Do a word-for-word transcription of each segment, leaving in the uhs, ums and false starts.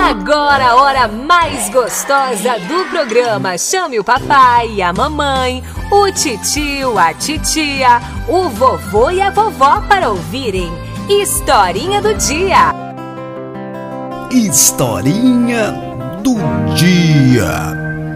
Agora a hora mais gostosa do programa. Chame o papai e a mamãe, o titio, a titia, o vovô e a vovó para ouvirem Historinha do Dia. Historinha do Dia.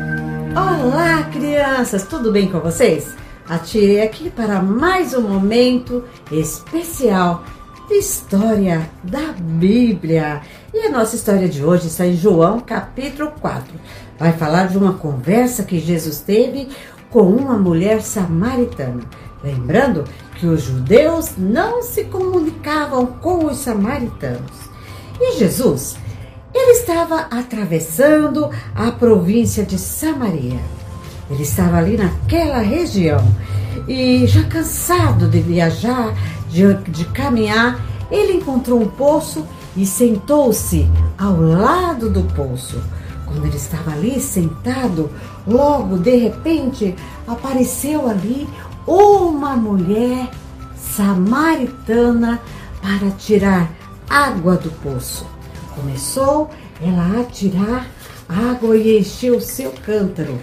Olá, crianças, tudo bem com vocês? A tia aqui para mais um momento especial de história da Bíblia. E a nossa história de hoje está em João capítulo quatro. Vai falar de uma conversa que Jesus teve com uma mulher samaritana. Lembrando que os judeus não se comunicavam com os samaritanos. E Jesus, ele estava atravessando a província de Samaria. Ele estava ali naquela região e já cansado de viajar, de, de caminhar, ele encontrou um poço e sentou-se ao lado do poço. Quando ele estava ali sentado, logo de repente apareceu ali uma mulher samaritana para tirar água do poço. Começou ela a tirar água e encheu o seu cântaro.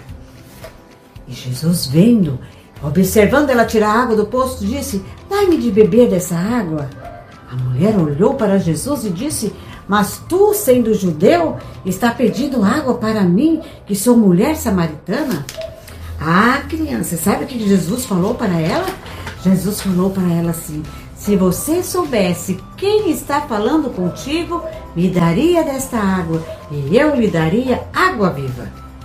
E Jesus, vendo, observando ela tirar água do poço, disse: "Dai-me de beber dessa água." A mulher olhou para Jesus e disse: "Mas tu, sendo judeu, está pedindo água para mim, que sou mulher samaritana?" Ah, criança, sabe o que Jesus falou para ela? Jesus falou para ela assim: "Se você soubesse quem está falando contigo, me daria desta água, e eu lhe daria água viva."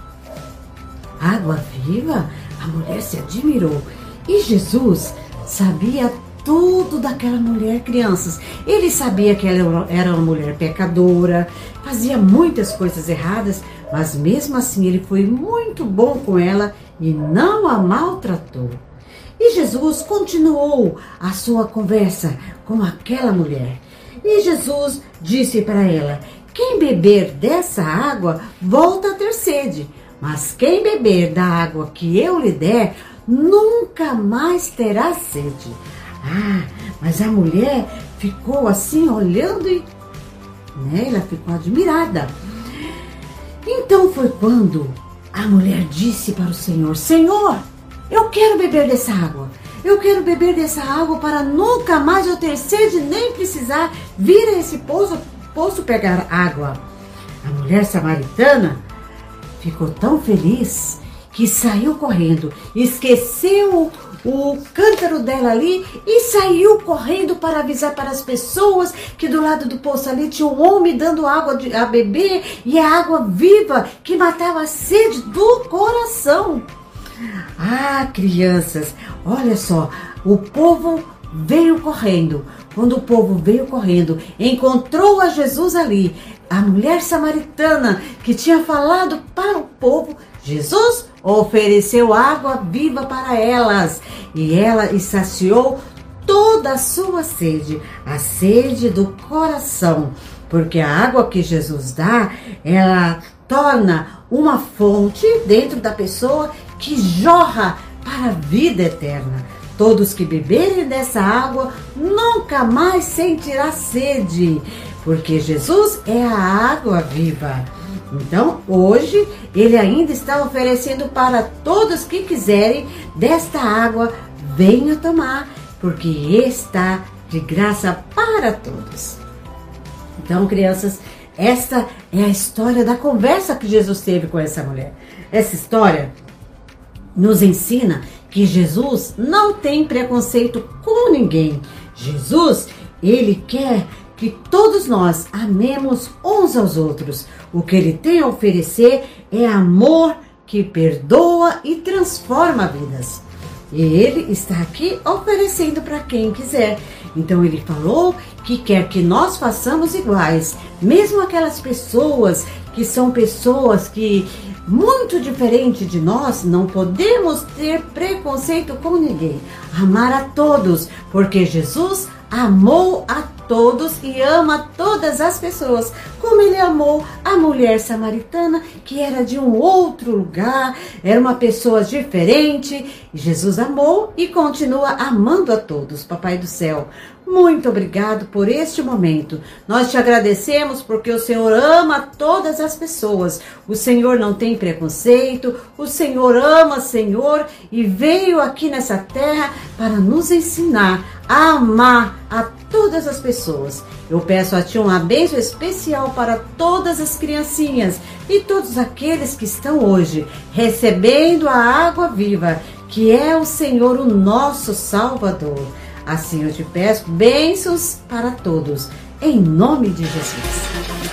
Água viva? A mulher se admirou. E Jesus sabia tudo daquela mulher, crianças. Ele sabia que ela era uma mulher pecadora, fazia muitas coisas erradas, mas mesmo assim ele foi muito bom com ela e não a maltratou. E Jesus continuou a sua conversa com aquela mulher. E Jesus disse para ela: "Quem beber dessa água volta a ter sede, mas quem beber da água que eu lhe der, nunca mais terá sede." Ah, mas a mulher ficou assim olhando e né, ela ficou admirada. Então foi quando a mulher disse para o Senhor: "Senhor, eu quero beber dessa água. Eu quero beber dessa água para nunca mais eu ter sede nem precisar vir a esse poço, poço pegar água." A mulher samaritana ficou tão feliz que saiu correndo, esqueceu o cântaro dela ali e saiu correndo para avisar para as pessoas que do lado do poço ali tinha um homem dando água de, a beber, e a água viva que matava a sede do coração. Ah, crianças, olha só, o povo veio correndo. Quando o povo veio correndo, encontrou a Jesus ali, a mulher samaritana que tinha falado para o povo, Jesus ofereceu água viva para elas e ela saciou toda a sua sede, a sede do coração, porque a água que Jesus dá, ela torna uma fonte dentro da pessoa que jorra para a vida eterna. Todos que beberem dessa água nunca mais sentirá sede, porque Jesus é a água viva. Então, hoje, ele ainda está oferecendo para todos que quiserem desta água, venha tomar, porque está de graça para todos. Então, crianças, esta é a história da conversa que Jesus teve com essa mulher. Essa história nos ensina que Jesus não tem preconceito com ninguém. Jesus, ele quer que todos nós amemos uns aos outros. O que ele tem a oferecer é amor que perdoa e transforma vidas. E ele está aqui oferecendo para quem quiser. Então ele falou que quer que nós façamos iguais, mesmo aquelas pessoas que são pessoas que muito diferente de nós, não podemos ter preconceito com ninguém. Amar a todos, porque Jesus amou a todos e ama todas as pessoas, como ele amou a mulher samaritana, que era de um outro lugar, era uma pessoa diferente. Jesus amou e continua amando a todos. Papai do céu, muito obrigado por este momento. Nós te agradecemos porque o Senhor ama todas as pessoas. O Senhor não tem preconceito. O Senhor ama, Senhor, e veio aqui nessa terra para nos ensinar a amar a todas as pessoas. Eu peço a Ti uma bênção especial para todas as criancinhas e todos aqueles que estão hoje recebendo a água viva, que é o Senhor, o nosso Salvador. Assim eu te peço bênçãos para todos, em nome de Jesus.